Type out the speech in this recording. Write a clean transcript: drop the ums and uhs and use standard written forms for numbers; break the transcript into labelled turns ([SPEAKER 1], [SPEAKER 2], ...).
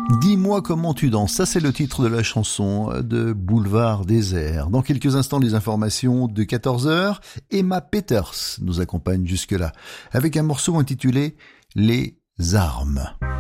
[SPEAKER 1] Dis-moi comment tu danses, ça c'est le titre de la chanson de Boulevard Désert. Dans quelques instants, les informations de 14h. Emma Peters nous accompagne jusque-là avec un morceau intitulé Les armes.